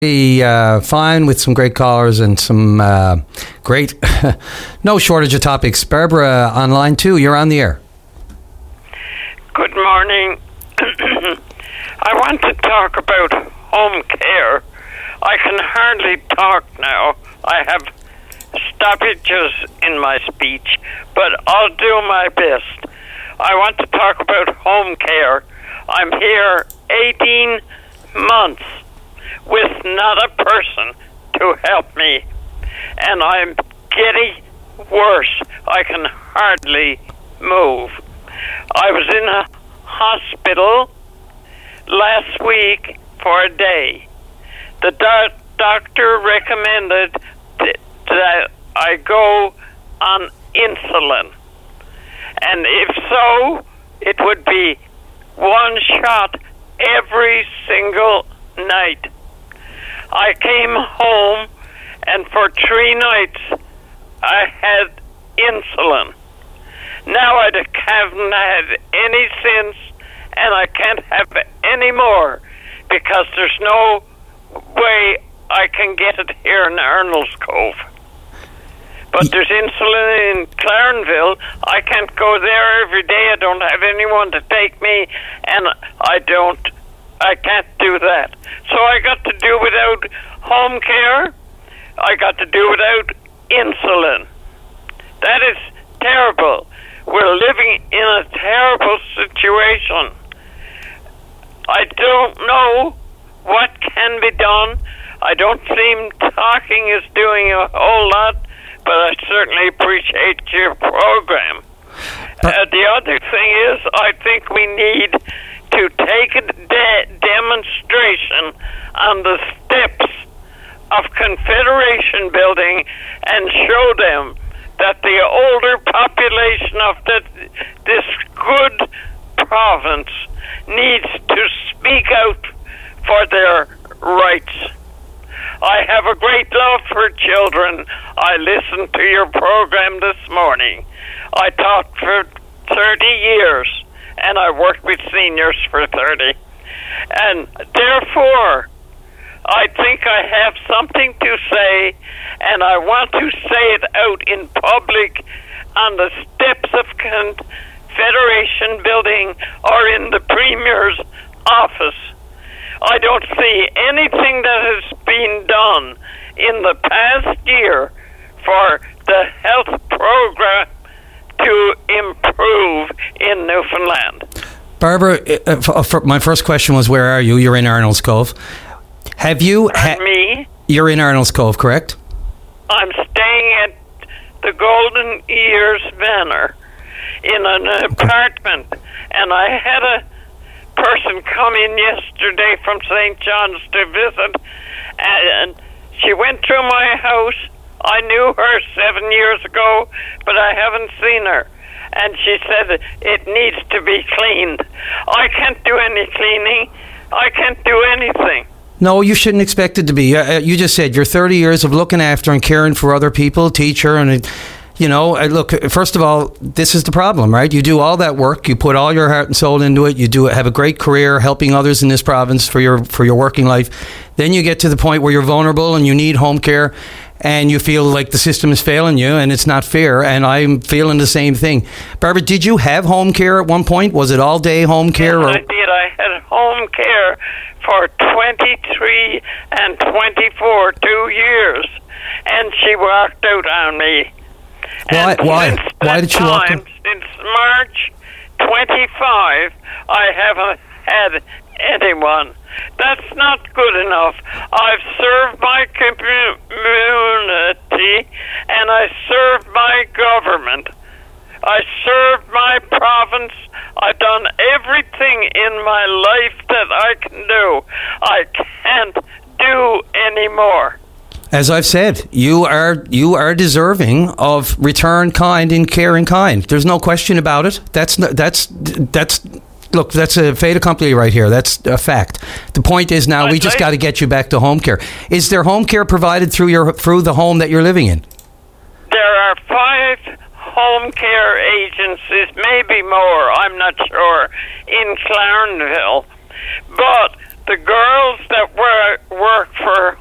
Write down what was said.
Fine with some great callers and some great, no shortage of topics. Barbara on line 2, you're on the air. Good morning. I want to talk about home care. I can hardly talk now. I have stoppages in my speech, but I'll do my best. I want to talk about home care. I'm here 18 months with not a person to help me, and I'm getting worse. I can hardly move. I was in a hospital last week for a day. The doctor recommended that I go on insulin, and if so, it would be one shot every single night. I came home, and for 3 nights, I had insulin. Now I haven't had any since, and I can't have any more because there's no way I can get it here in Arnold's Cove. But there's insulin in Clarenville. I can't go there every day. I don't have anyone to take me, and I can't do that. So I got to do without home care. I got to do without insulin. That is terrible. We're living in a terrible situation. I don't know what can be done. I don't seem talking is doing a whole lot, but I certainly appreciate your program. The other thing is, I think we need to take a demonstration on the steps of Confederation Building and show them that the older population of this good province needs to speak out for their rights. I have a great love for children. I listened to your program this morning. I taught for 30 years, and I worked with seniors for 30. And therefore, I think I have something to say, and I want to say it out in public on the steps of Confederation Building or in the Premier's office. I don't see anything that has been done in the past year for the health program to improve in Newfoundland. Barbara, my first question was, where are you? You're in Arnold's Cove. Have you... me? You're in Arnold's Cove, correct? I'm staying at the Golden Ears Manor in an apartment, and I had a person come in yesterday from St. John's to visit, and she went through my house. I knew her 7 years ago, but I haven't seen her. And she said it needs to be cleaned. I can't do any cleaning. I can't do anything. No, you shouldn't expect it to be. You just said your 30 years of looking after and caring for other people, teacher, and... look, first of all, this is the problem, right? You do all that work, you put all your heart and soul into it, have a great career helping others in this province for your working life. Then you get to the point where you're vulnerable and you need home care, and you feel like the system is failing you and it's not fair, and I'm feeling the same thing. Barbara, did you have home care at one point? Was it all day home care? Yes, I did. I had home care for 23 and 24, 2 years, and she walked out on me. Why did she walk out? Since March 25, I haven't had anyone. That's not good enough. I've served my community, and I served my government. I served my province. I've done everything in my life that I can do. I can't do any more. As I've said, you are deserving of return kind in care and kind. There's no question about it. That's a fait accompli right here. That's a fact. The point is now we just got to get you back to home care. Is there home care provided through the home that you're living in? There are 5 home care agencies, maybe more, I'm not sure, in Clarenville. But the girls that work for